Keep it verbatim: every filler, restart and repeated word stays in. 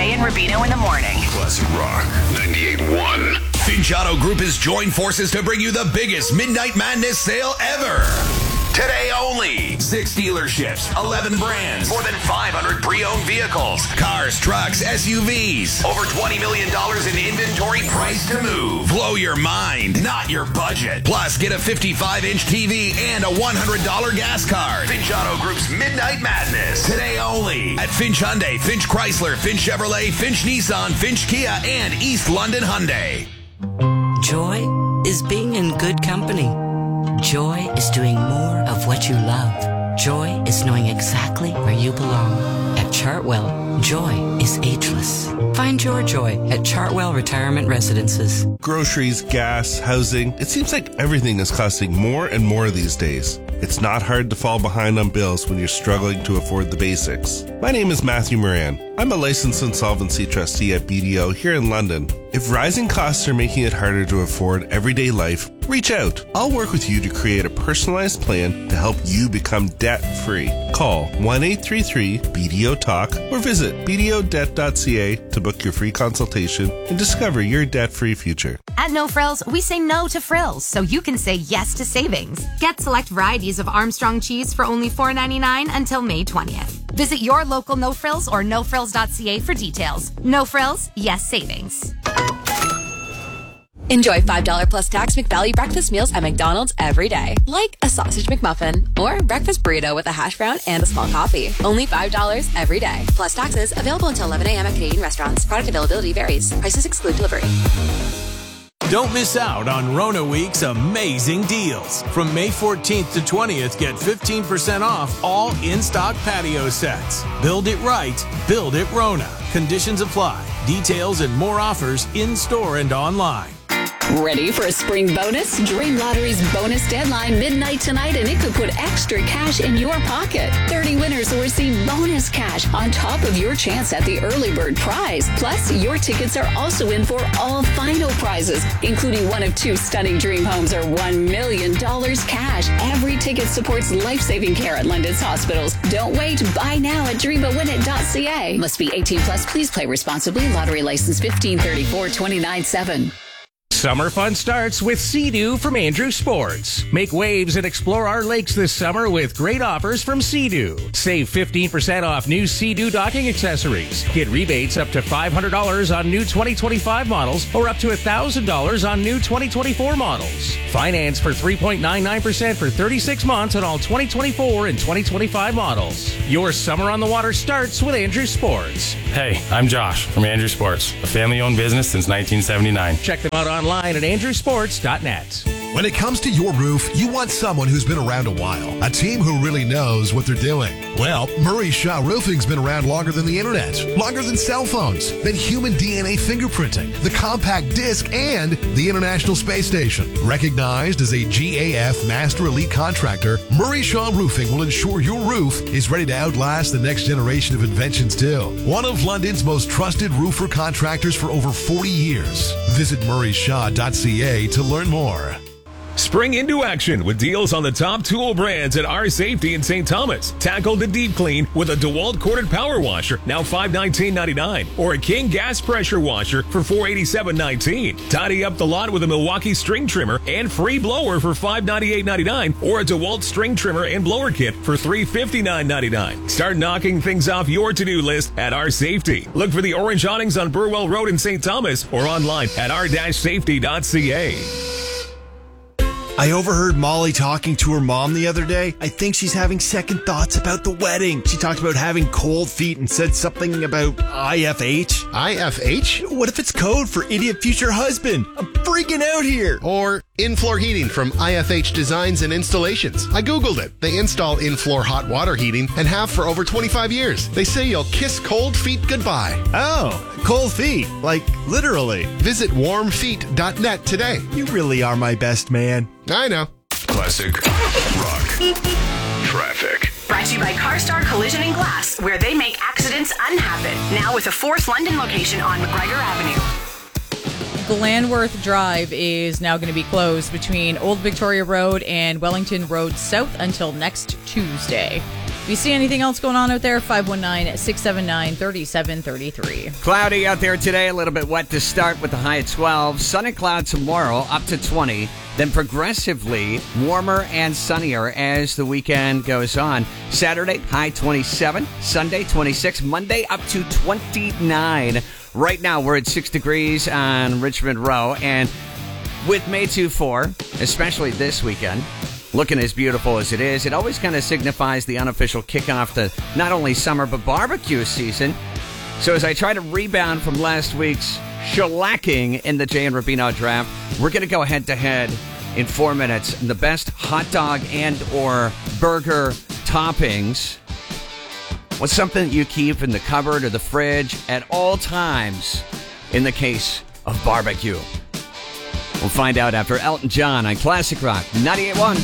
Jay and Rubino in the morning. Classic Rock ninety-eight point one. Finch Auto Group has joined forces to bring you the biggest Midnight Madness sale ever. Today only. Six dealerships, eleven brands, more than five hundred pre-owned vehicles, cars, trucks, S U Vs, over twenty million dollars in inventory priced to move. Blow your mind, not your budget. Plus, get a fifty-five inch T V and a one hundred dollars gas card. Finch Auto Group's Midnight Madness. Today only at Finch Hyundai, Finch Chrysler, Finch Chevrolet, Finch Nissan, Finch Kia, and East London Hyundai. Joy is being in good company. Joy is doing more of what you love. Joy is knowing exactly where you belong. At Chartwell, joy is ageless. Find your joy at Chartwell Retirement Residences. Groceries, gas, housing. It seems like everything is costing more and more these days. It's not hard to fall behind on bills when you're struggling to afford the basics. My name is Matthew Moran. I'm a licensed insolvency trustee at B D O here in London. If rising costs are making it harder to afford everyday life, reach out. I'll work with you to create a personalized plan to help you become debt-free. Call one eight three three B D O talk or visit b d o debt dot c a to book your free consultation and discover your debt-free future. At No Frills, we say no to frills so you can say yes to savings. Get select varieties of Armstrong cheese for only four ninety-nine until May twentieth. Visit your local No Frills or no frills dot c a for details. No Frills, yes savings. Enjoy five dollars plus tax McValue breakfast meals at McDonald's every day. Like a sausage McMuffin or breakfast burrito with a hash brown and a small coffee. Only five dollars every day. Plus taxes. Available until eleven a.m. at Canadian restaurants. Product availability varies. Prices exclude delivery. Don't miss out on Rona Week's amazing deals. From May fourteenth to twentieth, get fifteen percent off all in-stock patio sets. Build it right. Build it Rona. Conditions apply. Details and more offers in-store and online. Ready for a spring bonus? Dream Lottery's bonus deadline midnight tonight, and it could put extra cash in your pocket. thirty winners will receive bonus cash on top of your chance at the early bird prize. Plus, your tickets are also in for all final prizes, including one of two stunning dream homes or one million dollars cash. Every ticket supports life-saving care at London's hospitals. Don't wait. Buy now at dream a win it dot c a. Must be eighteen plus. Please play responsibly. Lottery license fifteen thirty-four twenty-nine seven. Summer fun starts with Sea-Doo from Andrew Sports. Make waves and explore our lakes this summer with great offers from Sea-Doo. Save fifteen percent off new Sea-Doo docking accessories. Get rebates up to five hundred dollars on new twenty twenty-five models or up to one thousand dollars on new twenty twenty-four models. Finance for three point nine nine percent for thirty-six months on all twenty twenty-four and twenty twenty-five models. Your summer on the water starts with Andrew Sports. Hey, I'm Josh from Andrew Sports, a family-owned business since nineteen seventy-nine. Check them out online at andrew sports dot net. When it comes to your roof, you want someone who's been around a while. A team who really knows what they're doing. Well, Murray Shaw Roofing's been around longer than the internet, longer than cell phones, than human D N A fingerprinting, the compact disc, and the International Space Station. Recognized as a G A F Master Elite Contractor, Murray Shaw Roofing will ensure your roof is ready to outlast the next generation of inventions too. One of London's most trusted roofer contractors for over forty years. Visit murray shaw dot c a to learn more. Spring into action with deals on the top tool brands at Our Safety in Saint Thomas. Tackle the deep clean with a DeWalt corded power washer, now five nineteen ninety-nine, or a King gas pressure washer for four eighty-seven nineteen. Tidy up the lot with a Milwaukee string trimmer and free blower for five ninety-eight ninety-nine, or a DeWalt string trimmer and blower kit for three fifty-nine ninety-nine. Start knocking things off your to-do list at Our Safety. Look for the orange awnings on Burwell Road in Saint Thomas or online at r dash safety dot c a. I overheard Molly talking to her mom the other day. I think she's having second thoughts about the wedding. She talked about having cold feet and said something about I F H. I F H? What if it's code for idiot future husband? I'm freaking out here. Or in-floor heating from I F H Designs and Installations. I Googled it. They install in-floor hot water heating and have for over twenty-five years. They say you'll kiss cold feet goodbye. Oh, cold feet. Like, literally. Visit warm feet dot net today. You really are my best man. I know. Classic Rock Traffic. Brought to you by CarStar Collision and Glass, where they make accidents unhappen. Now with a fourth London location on McGregor Avenue. Glanworth Drive is now going to be closed between Old Victoria Road and Wellington Road South until next Tuesday. If you see anything else going on out there, five one nine, six seven nine, three seven three three. Cloudy out there today, a little bit wet to start with the high at twelve. Sun and cloud tomorrow up to twenty. Then progressively warmer and sunnier as the weekend goes on. Saturday, high twenty-seven. Sunday, twenty-six. Monday, up to twenty-nine. Right now, we're at six degrees on Richmond Row. And with May twenty-fourth, especially this weekend, looking as beautiful as it is, it always kind of signifies the unofficial kickoff to not only summer, but barbecue season. So as I try to rebound from last week's shellacking in the Jay and Rubino draft, we're going to go head-to-head in four minutes. The best hot dog and or burger toppings. What's something you keep in the cupboard or the fridge at all times in the case of barbecue? We'll find out after Elton John on Classic Rock ninety-eight point one.